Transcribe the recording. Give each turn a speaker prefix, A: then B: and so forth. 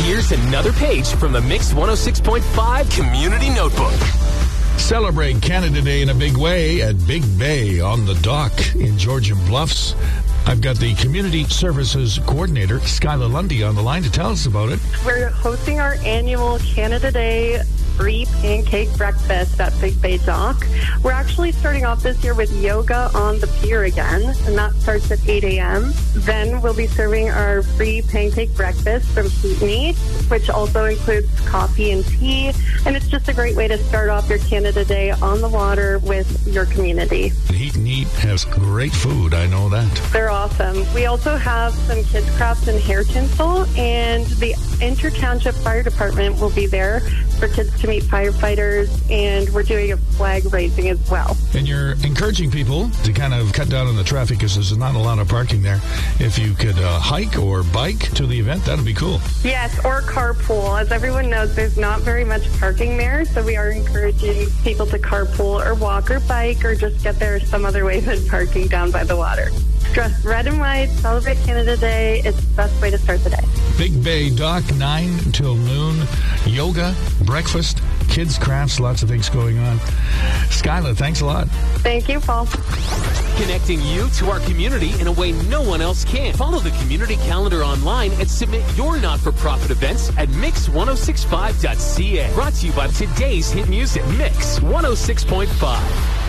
A: Here's another page from the Mix 106.5 Community Notebook.
B: Celebrate Canada Day in a big way at Big Bay on the dock in Georgian Bluffs. I've got the Community Services Coordinator, Skyla Lundy, on the line to tell us about it.
C: We're hosting our annual Canada Day free pancake breakfast at Big Bay Dock. We're actually starting off this year with yoga on the pier again, and that starts at 8 a.m. Then we'll be serving our free pancake breakfast from Heat and Eat, which also includes coffee and tea, and it's just a great way to start off your Canada Day on the water with your community.
B: Heat and Eat has great food, I know that.
C: They're awesome. We also have some kids crafts and hair tinsel, and the Inter-Township Fire Department will be there for kids to meet firefighters, and we're doing a flag raising as well.
B: And you're encouraging people to kind of cut down on the traffic because there's not a lot of parking there. If you could hike or bike to the event, that'd be cool.
C: Yes, or carpool. As everyone knows, there's not very much parking there, so we are encouraging people to carpool or walk or bike or just get there some other way than parking down by the water. Dress red and white, celebrate Canada Day. It's the best way to start the day.
B: Big Bay Dock, 9 till noon. Yoga, breakfast, kids' crafts, lots of things going on. Skyla, thanks a lot.
C: Thank you, Paul.
A: Connecting you to our community in a way no one else can. Follow the community calendar online and submit your not-for-profit events at mix1065.ca. Brought to you by today's hit music, Mix 106.5.